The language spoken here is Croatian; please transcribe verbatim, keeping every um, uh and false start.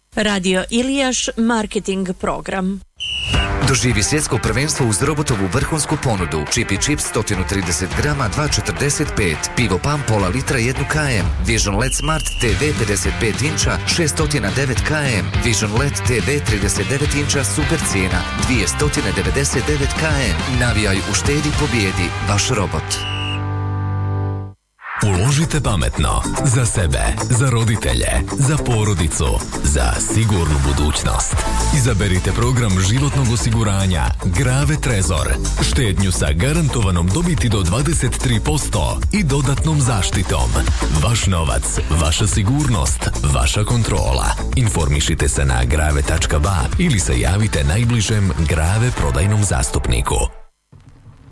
Radio Ilijaš marketing program. Doživi svjetsko prvenstvo uz robotovu vrhunsku ponudu. Chippy Chips sto trideset grama dva četrdeset pet, pivo Pam pola litra jedan kilogram, Vision L E D Smart T V pedeset pet inča šesto devet kilograma, Vision L E D T V trideset devet inča super cijena dvjesto devedeset devet kilograma. Navijaj, uštedi, pobjedi, vaš robot. Uložite pametno. Za sebe, za roditelje, za porodicu, za sigurnu budućnost. Izaberite program životnog osiguranja Grave Trezor. Štednju sa garantovanom dobiti do dvadeset tri posto i dodatnom zaštitom. Vaš novac, vaša sigurnost, vaša kontrola. Informišite se na grave tačka ba ili se javite najbližem Grave prodajnom zastupniku.